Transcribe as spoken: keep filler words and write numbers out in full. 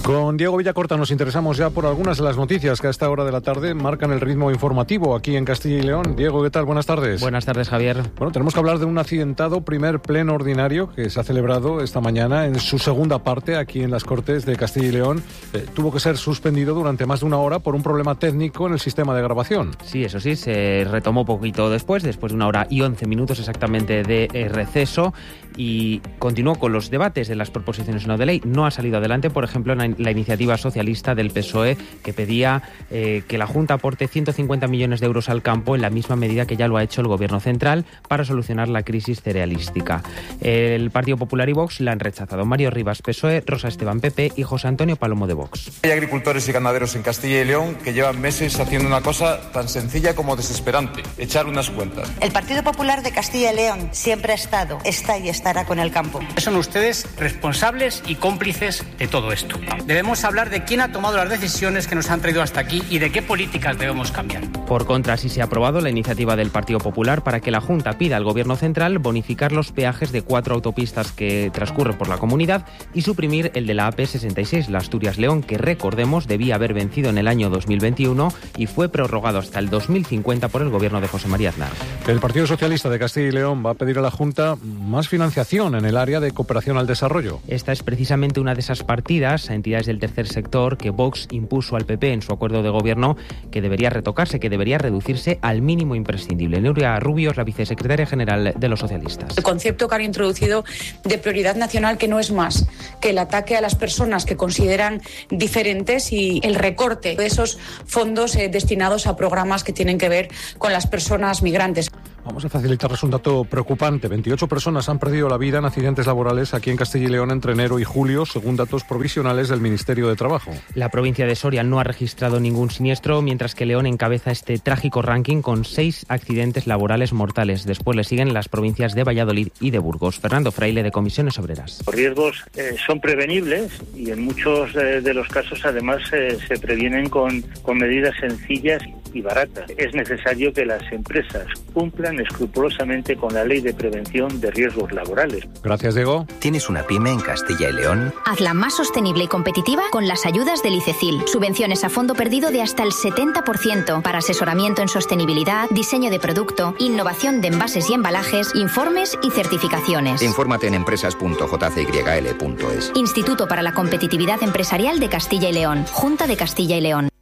Con Diego Villacorta nos interesamos ya por algunas de las noticias que a esta hora de la tarde marcan el ritmo informativo aquí en Castilla y León. Diego, ¿qué tal? Buenas tardes. Buenas tardes, Javier. Bueno, tenemos que hablar de un accidentado primer pleno ordinario que se ha celebrado esta mañana en su segunda parte aquí en las Cortes de Castilla y León. Eh, tuvo que ser suspendido durante más de una hora por un problema técnico en el sistema de grabación. Sí, eso sí, se retomó poquito después, después de una hora y once minutos exactamente de eh, receso, y continuó con los debates de las proposiciones no de ley. No ha salido adelante, por ejemplo, la, la iniciativa socialista del P S O E que pedía eh, que la Junta aporte ciento cincuenta millones de euros al campo en la misma medida que ya lo ha hecho el Gobierno central para solucionar la crisis cerealística. El Partido Popular y Vox la han rechazado. Mario Rivas, P S O E, Rosa Esteban, P P y José Antonio Palomo de Vox. Hay agricultores y ganaderos en Castilla y León que llevan meses haciendo una cosa tan sencilla como desesperante: echar unas cuentas. El Partido Popular de Castilla y León siempre ha estado, está y estará con el campo. Son ustedes responsables y cómplices de todo esto. Debemos hablar de quién ha tomado las decisiones que nos han traído hasta aquí y de qué políticas debemos cambiar. Por contra, sí se ha aprobado la iniciativa del Partido Popular para que la Junta pida al Gobierno central bonificar los peajes de cuatro autopistas que transcurren por la comunidad y suprimir el de la A P sesenta y seis, la Asturias-León, que recordemos debía haber vencido en el año dos mil veintiuno y fue prorrogado hasta el dos mil cincuenta por el Gobierno de José María Aznar. El Partido Socialista de Castilla y León va a pedir a la Junta más financiación en el área de cooperación al desarrollo. Esta es precisamente una de esas partidas a entidades del tercer sector que Vox impuso al P P en su acuerdo de gobierno, que debería retocarse, que debería reducirse al mínimo imprescindible. Nuria Rubio es la vicesecretaria general de los socialistas. El concepto que han introducido de prioridad nacional, que no es más que el ataque a las personas que consideran diferentes y el recorte de esos fondos eh, destinados a programas que tienen que ver con las personas migrantes. Vamos a facilitarles un dato preocupante. veintiocho personas han perdido la vida en accidentes laborales aquí en Castilla y León entre enero y julio, según datos provisionales del Ministerio de Trabajo. La provincia de Soria no ha registrado ningún siniestro, mientras que León encabeza este trágico ranking con seis accidentes laborales mortales. Después le siguen las provincias de Valladolid y de Burgos. Fernando Fraile, de Comisiones Obreras. Los riesgos eh, son prevenibles y en muchos eh, de los casos además eh, se previenen con, con medidas sencillas y baratas. Es necesario que las empresas cumplan escrupulosamente con la Ley de Prevención de Riesgos Laborales. Gracias, Diego. ¿Tienes una pyme en Castilla y León? Hazla más sostenible y competitiva con las ayudas del ICECIL. Subvenciones a fondo perdido de hasta el setenta por ciento para asesoramiento en sostenibilidad, diseño de producto, innovación de envases y embalajes, informes y certificaciones. Infórmate en empresas punto j c y l punto es. Instituto para la Competitividad Empresarial de Castilla y León. Junta de Castilla y León.